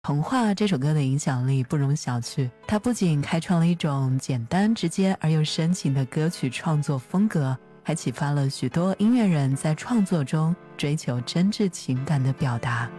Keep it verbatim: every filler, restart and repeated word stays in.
童话这首歌的影响力不容小觑，它不仅开创了一种简单直接而又深情的歌曲创作风格，还启发了许多音乐人在创作中追求真挚情感的表达。